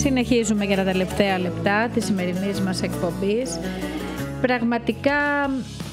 Συνεχίζουμε για τα τελευταία λεπτά της σημερινής μας εκπομπής. Πραγματικά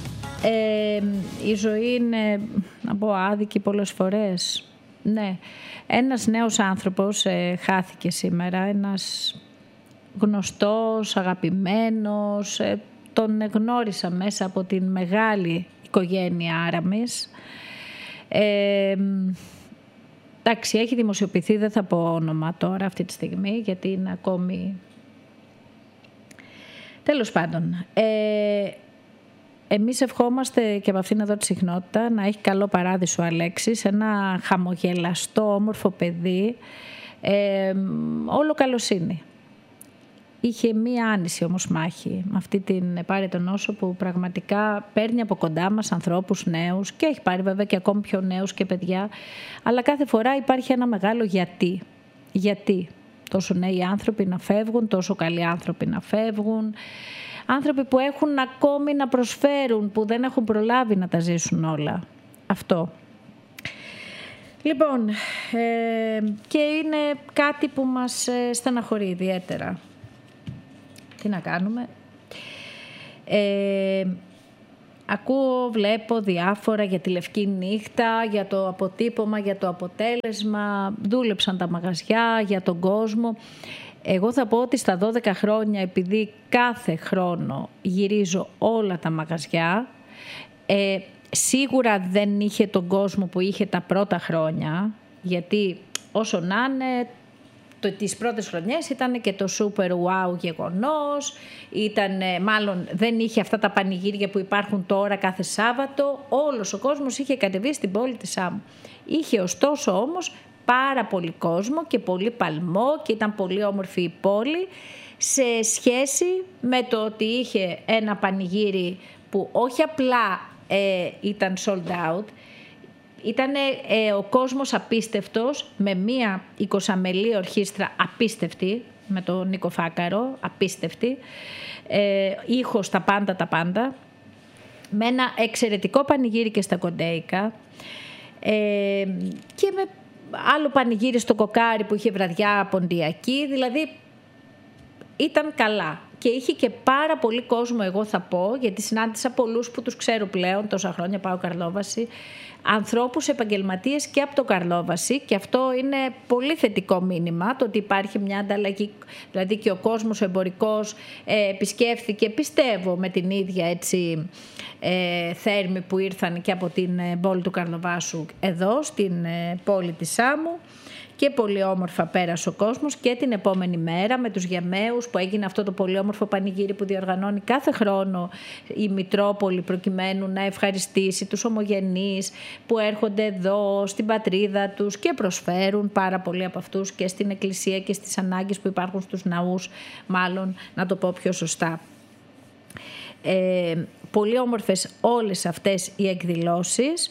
η ζωή είναι, να πω, άδικη πολλές φορές. Ναι, ένας νέος άνθρωπος χάθηκε σήμερα, ένας γνωστός, αγαπημένος, τον γνώρισα μέσα από την μεγάλη οικογένεια Άραμις. Εντάξει, έχει δημοσιοποιηθεί, δεν θα πω όνομα τώρα αυτή τη στιγμή, γιατί είναι ακόμη... Τέλος πάντων, εμείς ευχόμαστε και από αυτήν εδώ τη συχνότητα να έχει καλό παράδεισο ο Αλέξης, ένα χαμογελαστό, όμορφο παιδί, όλο καλοσύνη. Είχε μία άνηση όμως μάχη με αυτή την πάρει νόσο που πραγματικά παίρνει από κοντά μας ανθρώπους νέους και έχει πάρει βέβαια και ακόμη πιο νέους και παιδιά, αλλά κάθε φορά υπάρχει ένα μεγάλο γιατί. Γιατί τόσο νέοι άνθρωποι να φεύγουν, τόσο καλοί άνθρωποι να φεύγουν, άνθρωποι που έχουν ακόμη να προσφέρουν, που δεν έχουν προλάβει να τα ζήσουν όλα. Αυτό. Λοιπόν, και είναι κάτι που μας στεναχωρεί ιδιαίτερα. Τι να κάνουμε. Ακούω, βλέπω διάφορα για τη Λευκή Νύχτα, για το αποτύπωμα, για το αποτέλεσμα. Δούλεψαν τα μαγαζιά για τον κόσμο. Εγώ θα πω ότι στα 12 χρόνια, επειδή κάθε χρόνο γυρίζω όλα τα μαγαζιά, σίγουρα δεν είχε τον κόσμο που είχε τα πρώτα χρόνια, γιατί όσο να είναι, τις πρώτες χρονιές ήταν και το super wow γεγονός, μάλλον δεν είχε αυτά τα πανηγύρια που υπάρχουν τώρα κάθε Σάββατο, όλος ο κόσμος είχε κατεβεί στην πόλη της Σάμου. Είχε ωστόσο όμως πάρα πολύ κόσμο και πολύ παλμό και ήταν πολύ όμορφη η πόλη, σε σχέση με το ότι είχε ένα πανηγύρι που όχι απλά ήταν sold out, ήταν ο κόσμος απίστευτος, με μία 20μελή ορχήστρα απίστευτη, με τον Νίκο Φάκαρο, απίστευτη, ήχος τα πάντα, με ένα εξαιρετικό πανηγύρι και στα Κοντέικα, και με άλλο πανηγύρι στο Κοκάρι που είχε βραδιά ποντιακή, δηλαδή ήταν καλά. Και είχε και πάρα πολύ κόσμο, εγώ θα πω, γιατί συνάντησα πολλούς που τους ξέρω πλέον, τόσα χρόνια πάω Καρλόβαση, ανθρώπους επαγγελματίες και από το Καρλόβαση, και αυτό είναι πολύ θετικό μήνυμα, το ότι υπάρχει μια ανταλλαγή, δηλαδή και ο κόσμος ο εμπορικός επισκέφθηκε, πιστεύω, με την ίδια έτσι θέρμη που ήρθαν και από την πόλη του Καρλοβάσου εδώ στην πόλη της Σάμου. Και πολύ όμορφα πέρασε ο κόσμος και την επόμενη μέρα με τους γεμαίους, που έγινε αυτό το πολύ όμορφο πανηγύρι που διοργανώνει κάθε χρόνο η Μητρόπολη, προκειμένου να ευχαριστήσει τους ομογενείς που έρχονται εδώ στην πατρίδα τους και προσφέρουν πάρα πολλοί από αυτούς και στην εκκλησία και στις ανάγκες που υπάρχουν στους ναούς, μάλλον να το πω πιο σωστά. Πολύ όμορφες όλες αυτές οι εκδηλώσεις.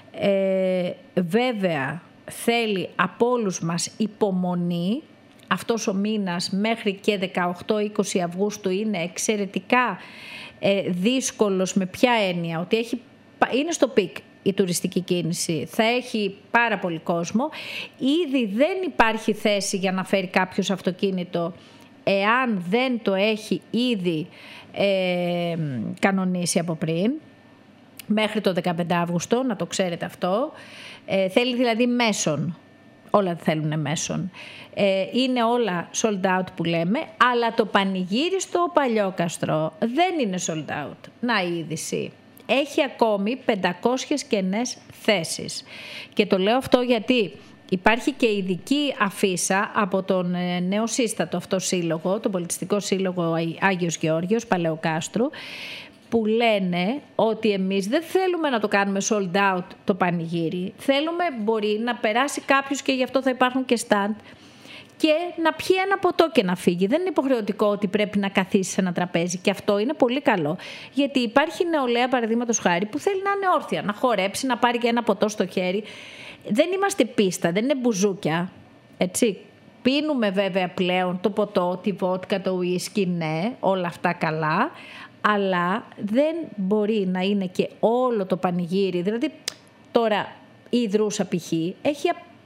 Βέβαια θέλει από όλους μας υπομονή. Αυτός ο μήνας μέχρι και 18-20 Αυγούστου είναι εξαιρετικά δύσκολος. Με ποια έννοια? Ότι είναι στο πικ η τουριστική κίνηση, θα έχει πάρα πολύ κόσμο. Ήδη δεν υπάρχει θέση για να φέρει κάποιος αυτοκίνητο εάν δεν το έχει ήδη κανονίσει από πριν, μέχρι το 15 Αύγουστο, να το ξέρετε αυτό. Θέλει δηλαδή μέσον, όλα θέλουν μέσον. Είναι όλα sold out που λέμε, αλλά το πανηγύρι στο Παλιόκαστρο δεν είναι sold out. Να η είδηση. Έχει ακόμη 500 κενές θέσεις. Και το λέω αυτό γιατί υπάρχει και ειδική αφίσα από τον νεοσύστατο αυτό σύλλογο, τον Πολιτιστικό Σύλλογο Άγιος Γεώργιος Παλαιοκάστρου, που λένε ότι εμείς δεν θέλουμε να το κάνουμε sold out το πανηγύρι. Θέλουμε, μπορεί να περάσει κάποιος, και γι' αυτό θα υπάρχουν και stand, και να πιει ένα ποτό και να φύγει. Δεν είναι υποχρεωτικό ότι πρέπει να καθίσει σε ένα τραπέζι, και αυτό είναι πολύ καλό. Γιατί υπάρχει νεολαία, παραδείγματος χάρη, που θέλει να είναι όρθια, να χορέψει, να πάρει και ένα ποτό στο χέρι. Δεν είμαστε πίστα, δεν είναι μπουζούκια, έτσι. Πίνουμε βέβαια πλέον το ποτό, τη βότκα, το ουίσκι, ναι, όλα αυτά καλά, αλλά δεν μπορεί να είναι και όλο το πανηγύρι. Δηλαδή τώρα η Δρούσα π.χ. έχει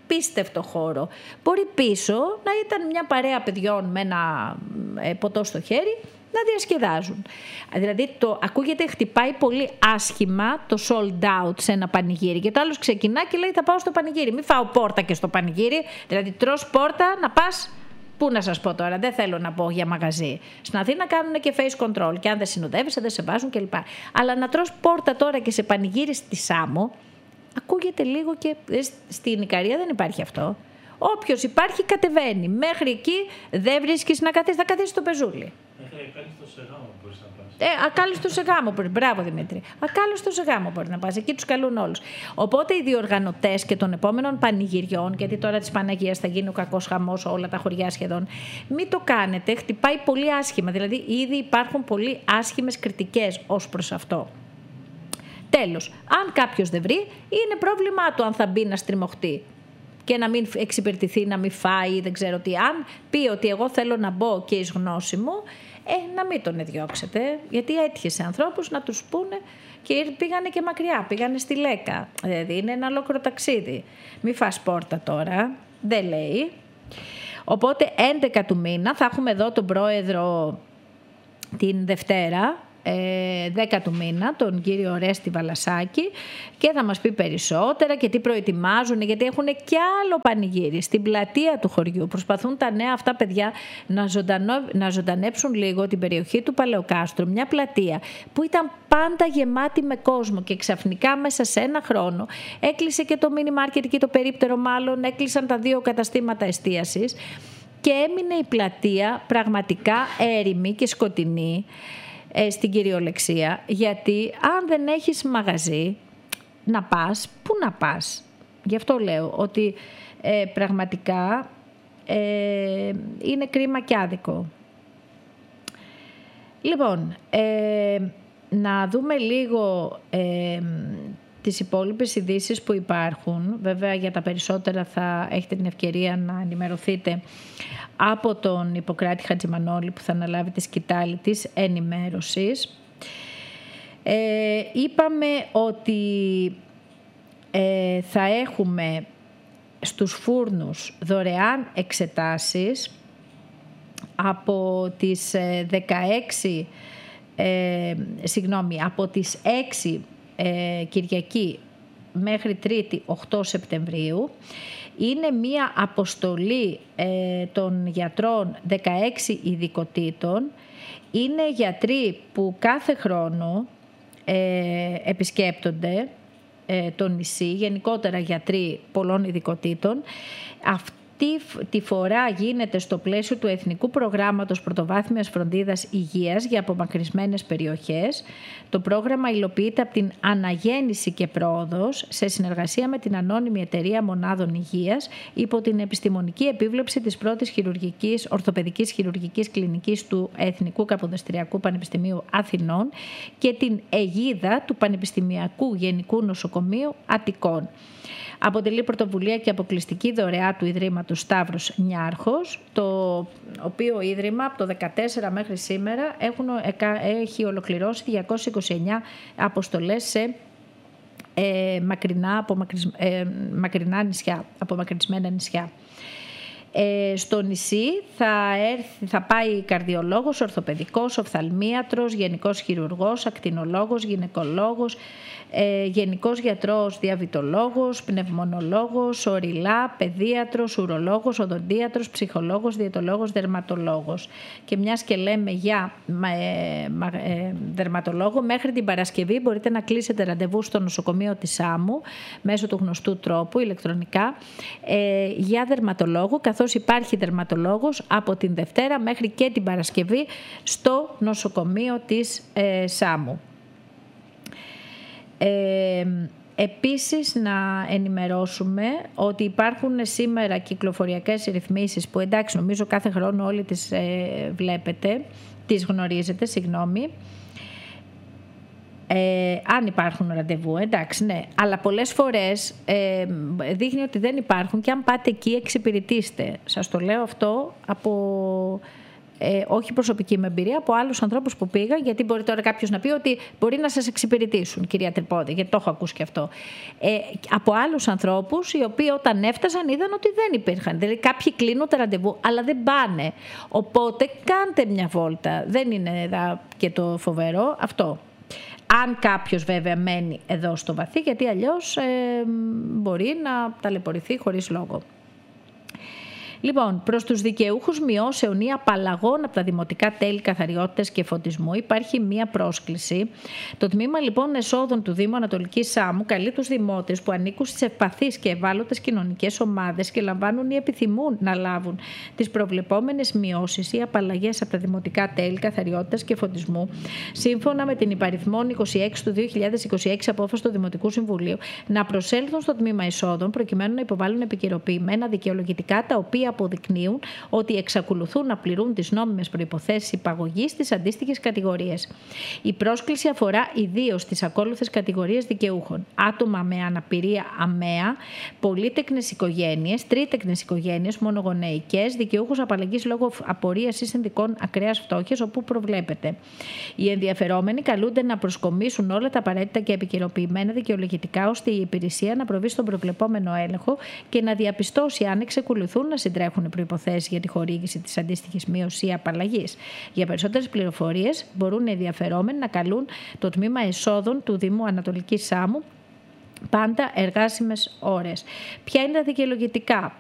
απίστευτο χώρο. Μπορεί πίσω να ήταν μια παρέα παιδιών με ένα ποτό στο χέρι να διασκεδάζουν. Δηλαδή ακούγεται, χτυπάει πολύ άσχημα το sold out σε ένα πανηγύρι. Και το άλλο ξεκινά και λέει θα πάω στο πανηγύρι. Μην φάω πόρτα και στο πανηγύρι. Δηλαδή τρως πόρτα να πας. Πού να σας πω τώρα, δεν θέλω να πω για μαγαζί. Στην Αθήνα κάνουν και face control και αν δεν συνοδεύεσαι δεν σε βάζουν κλπ. Αλλά να τρως πόρτα τώρα και σε πανηγύρι στη Σάμο, ακούγεται λίγο και στην Ικαρία δεν υπάρχει αυτό. Όποιος υπάρχει κατεβαίνει. Μέχρι εκεί δεν βρίσκεις να καθίσεις, θα καθίσεις στο πεζούλι. Ακάλιστο σε γάμο μπορείς να πας. Ακάλιστο σε γάμο μπορεί. Μπράβο Δημήτρη. Ακάλιστο σε γάμο μπορεί να πας. Εκεί τους καλούν όλους. Οπότε οι διοργανωτές και των επόμενων πανηγυριών, γιατί τώρα της Παναγίας θα γίνει ο κακός χαμός, όλα τα χωριά σχεδόν, μην το κάνετε. Χτυπάει πολύ άσχημα. Δηλαδή ήδη υπάρχουν πολύ άσχημες κριτικές ως προς αυτό. Τέλος, αν κάποιος δεν βρει, είναι πρόβλημά του αν θα μπει να στριμωχτεί και να μην εξυπηρετηθεί, να μην φάει, δεν ξέρω τι. Αν πει ότι εγώ θέλω να μπω και εις γνώση μου, να μην τον διώξετε, γιατί έτυχε ανθρώπους να τους πούνε και πήγανε και μακριά, πήγανε στη Λέκα. Δηλαδή είναι ένα ολόκληρο ταξίδι. Μη φας πόρτα τώρα, δεν λέει. Οπότε 11 του μήνα θα έχουμε εδώ τον πρόεδρο την Δευτέρα, 10 του μήνα, τον κύριο Ορέστη Βαλασάκη, και θα μας πει περισσότερα και τι προετοιμάζουν, γιατί έχουν και άλλο πανηγύρι στην πλατεία του χωριού. Προσπαθούν τα νέα αυτά παιδιά να ζωντανέψουν λίγο την περιοχή του Παλαιοκάστρου, μια πλατεία που ήταν πάντα γεμάτη με κόσμο και ξαφνικά μέσα σε ένα χρόνο έκλεισε και το μίνι μάρκετ και το περίπτερο, μάλλον έκλεισαν τα 2 καταστήματα εστίασης και έμεινε η πλατεία πραγματικά έρημη και σκοτεινή στην κυριολεξία, γιατί αν δεν έχεις μαγαζί να πας, πού να πας? Γι' αυτό λέω ότι πραγματικά είναι κρίμα και άδικο. Λοιπόν, να δούμε λίγο τις υπόλοιπες ειδήσεις που υπάρχουν. Βέβαια για τα περισσότερα θα έχετε την ευκαιρία να ενημερωθείτε από τον Ιπποκράτη Χατζημανόλη που θα αναλάβει τη σκητάλη της ενημέρωσης. Είπαμε ότι θα έχουμε στους φούρνους δωρεάν εξετάσεις από τις 6 Κυριακή μέχρι Τρίτη 8 Σεπτεμβρίου. Είναι μία αποστολή των γιατρών 16 ειδικοτήτων. Είναι γιατροί που κάθε χρόνο επισκέπτονται το νησί, γενικότερα γιατροί πολλών ειδικοτήτων. Αυτή τη φορά γίνεται στο πλαίσιο του Εθνικού Προγράμματος Πρωτοβάθμιας Φροντίδας Υγείας για απομακρυσμένες περιοχές. Το πρόγραμμα υλοποιείται από την Αναγέννηση και Πρόοδος σε συνεργασία με την Ανώνυμη Εταιρεία Μονάδων Υγείας υπό την επιστημονική επίβλεψη της πρώτης ορθοπαιδικής χειρουργικής κλινικής του Εθνικού Καποδιστριακού Πανεπιστημίου Αθηνών και την αιγίδα του Πανεπιστημιακού Γενικού Νοσοκομείου Αττικών. Αποτελεί πρωτοβουλία και αποκλειστική δωρεά του Ιδρύματος Σταύρος Νιάρχος, το οποίο Ίδρυμα από το 2014 μέχρι σήμερα έχει ολοκληρώσει 229 αποστολές σε μακρινά νησιά, απομακρυσμένα νησιά. Στο νησί θα πάει καρδιολόγος, ορθοπαιδικός, οφθαλμίατρος, γενικός χειρουργός, ακτινολόγος, γυναικολόγος, γενικός γιατρός, διαβητολόγος, πνευμονολόγος, οριλά, παιδίατρος, ουρολόγος, οδοντίατρος, ψυχολόγος, διαιτολόγος, δερματολόγος. Και μιας και λέμε για δερματολόγο, μέχρι την Παρασκευή μπορείτε να κλείσετε ραντεβού στο νοσοκομείο της Σάμου μέσω του γνωστού τρόπου, ηλεκτρονικά, για δερματολόγο, καθώς υπάρχει δερματολόγος από την Δευτέρα μέχρι και την Παρασκευή στο νοσοκομείο της Σάμου. Επίσης να ενημερώσουμε ότι υπάρχουν σήμερα κυκλοφοριακές ρυθμίσεις που εντάξει νομίζω κάθε χρόνο όλοι τις βλέπετε, τις γνωρίζετε, αν υπάρχουν ραντεβού, εντάξει, ναι. Αλλά πολλές φορές δείχνει ότι δεν υπάρχουν και αν πάτε εκεί εξυπηρετήστε. Σας το λέω αυτό από όχι προσωπική με εμπειρία, από άλλους ανθρώπους που πήγαν, γιατί μπορεί τώρα κάποιος να πει ότι μπορεί να σας εξυπηρετήσουν, κυρία Τρυπόδη, γιατί το έχω ακούσει και αυτό. Από άλλους ανθρώπους, οι οποίοι όταν έφτασαν είδαν ότι δεν υπήρχαν. Δηλαδή κάποιοι κλείνουν τα ραντεβού, αλλά δεν πάνε. Οπότε κάντε μια βόλτα. Δεν είναι και το φοβερό αυτό. Αν κάποιος βέβαια μένει εδώ στο βαθύ, γιατί αλλιώς μπορεί να ταλαιπωρηθεί χωρίς λόγο. Λοιπόν, προς τους δικαιούχους μειώσεων ή απαλλαγών από τα δημοτικά τέλη καθαριότητας και φωτισμού υπάρχει μία πρόσκληση. Το τμήμα λοιπόν εσόδων του Δήμου Ανατολικής Σάμου καλεί τους δημότες που ανήκουν στις ευπαθείς και ευάλωτες κοινωνικές ομάδες και λαμβάνουν ή επιθυμούν να λάβουν τις προβλεπόμενες μειώσεις ή απαλλαγές από τα δημοτικά τέλη καθαριότητας και φωτισμού, σύμφωνα με την υπαριθμόν 26 του 2026 απόφαση του Δημοτικού Συμβουλίου, να προσέλθουν στο τμήμα εσόδων προκειμένου να υποβάλουν επικαιροποιημένα δικαιολογητικά τα οποία αποδεικνύουν ότι εξακολουθούν να πληρούν τις νόμιμες προϋποθέσεις υπαγωγής στις αντίστοιχες κατηγορίες. Η πρόσκληση αφορά ιδίως τις ακόλουθες κατηγορίες δικαιούχων: άτομα με αναπηρία αμαία, πολύτεκνες οικογένειες, τρίτεκνες οικογένειες, μονογονεϊκές, δικαιούχους απαλλαγής λόγω απορίας ή συνδικών ακραίας φτώχειας, όπου προβλέπεται. Οι ενδιαφερόμενοι καλούνται να προσκομίσουν όλα τα απαραίτητα και επικαιροποιημένα δικαιολογητικά, ώστε η υπηρεσία να προβεί στον προβλεπόμενο έλεγχο και να διαπιστώσει αν εξακολουθούν να συντρέχουν προϋποθέσεις για τη χορήγηση της αντίστοιχης μείωσης ή απαλλαγής. Για περισσότερες πληροφορίες μπορούν οι ενδιαφερόμενοι να καλούν το τμήμα εσόδων του Δήμου Ανατολικής Σάμου, πάντα εργάσιμες ώρες. Ποια είναι τα δικαιολογητικά?